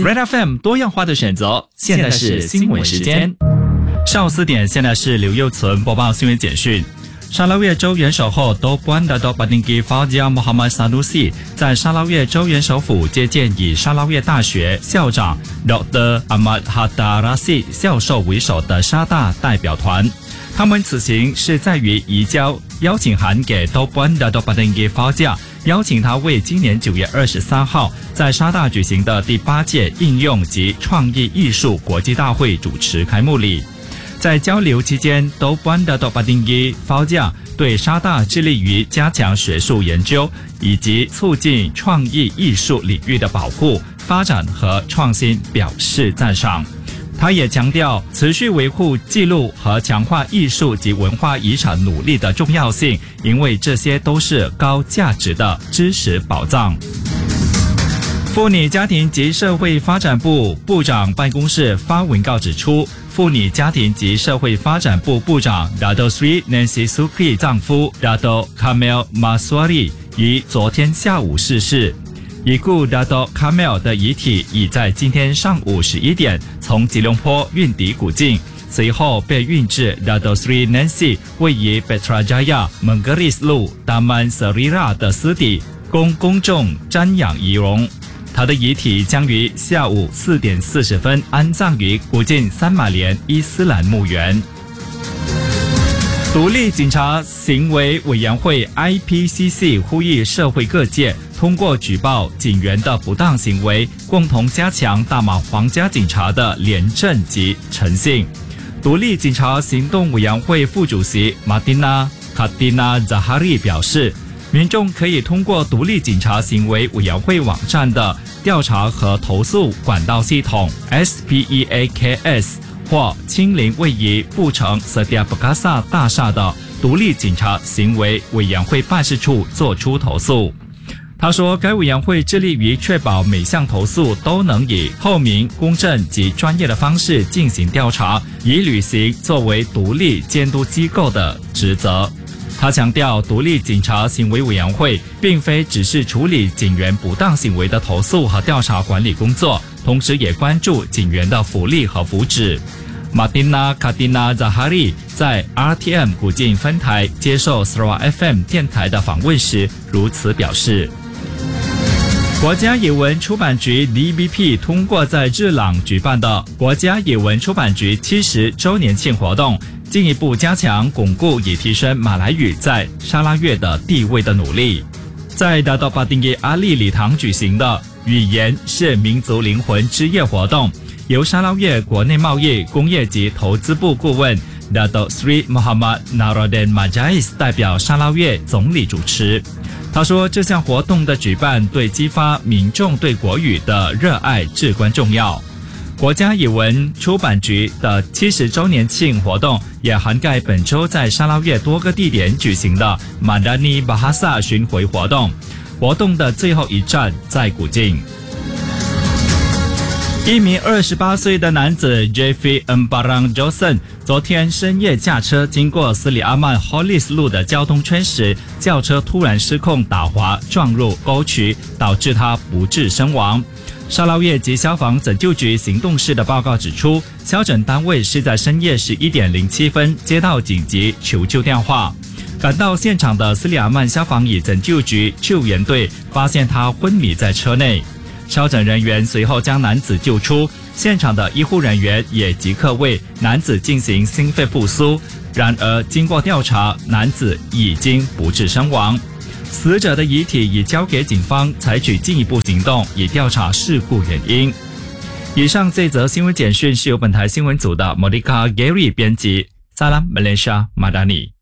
Red FM 多样化的选择。现在是新闻时间。上午4点，现在是刘佑存播报新闻简讯。沙拉越州元首后Dewan Dato' Patinggi Fauzia Muhammad Sanusi 在沙拉越州元首府接见以沙拉越大学校长 Dr. Ahmad Hatta Rashid 教授为首的沙大代表团。他们此行是在于移交邀请函给Dewan Dato' Patinggi Fauzia，邀请他为今年9月23号在沙大举行的第8届应用及创意艺术国际大会主持开幕礼。在交流期间，Dewan Dato' Patinggi Fauzia对沙大致力于加强学术研究以及促进创意艺术领域的保护、发展和创新表示赞赏。他也强调持续维护、记录和强化艺术及文化遗产努力的重要性，因为这些都是高价值的知识宝藏。妇女家庭及社会发展部部长办公室发文告指出，妇女家庭及社会发展部部长 Dato' Sri Nancy Sukri 丈夫 Dato' Kamil Maswari 于昨天下午逝世。已故 Dato' Kamil 的遗体已在今天上午11点从吉隆坡运抵古晋，随后被运至 Dato' Sri Nancy 位于 Putrajaya Mengkeris 路 Taman Serira 的私邸，供公众瞻仰遗容。他的遗体将于下午4点40分安葬于古晋三马莲伊斯兰墓园。独立警察行为委员会 IPCC 呼吁社会各界通过举报警员的不当行为，共同加强大马皇家警察的廉政及诚信。独立警察行动委员会副主席 Martina Katina Zahari 表示，民众可以通过独立警察行为委员会网站的调查和投诉管道系统 SPEAKS 或亲临位于布城 Setia Perkasa 大厦的独立警察行为委员会办事处作出投诉。他说，该委员会致力于确保每项投诉都能以透明、公正及专业的方式进行调查，以履行作为独立监督机构的职责。他强调，独立警察行为委员会并非只是处理警员不当行为的投诉和调查管理工作，同时也关注警员的福利和福祉。Martina Katina Zahari 在 RTM 古晋分台接受 Sarawak FM 电台的访问时如此表示。国家野文出版局 DBP 通过在日朗举办的国家野文出版局70周年庆活动，进一步加强巩固以提升马来语在沙拉越的地位的努力。在Dato' Patinggi Ali礼堂举行的语言是民族灵魂之夜活动，由沙拉越国内贸易、工业及投资部顾问 Dato' Sri Muhammad Naruddin Majais 代表沙拉越总理主持。他说，这项活动的举办对激发民众对国语的热爱至关重要。国家野文出版局的70周年庆活动也涵盖本周在沙拉越多个地点举行的 Madani Bahasa 巡回活动，活动的最后一站在古晋。一名28岁的男子 Jeffrey Embarang Johnson 昨天深夜驾车经过斯里阿曼 Hollis 路的交通圈时，轿车突然失控打滑撞入沟渠，导致他不治身亡。沙捞越及消防拯救局行动室的报告指出，消诊单位是在深夜11点07分接到紧急求救电话。赶到现场的斯里阿曼消防与拯救局救援队发现他昏迷在车内。消诊人员随后将男子救出，现场的医护人员也即刻为男子进行心肺复苏。然而，经过调查，男子已经不治身亡。死者的遗体已交给警方采取进一步行动，以调查事故原因。以上这则新闻简讯是由本台新闻组的 Monica Gary 编辑。Salam Malaysia Madani。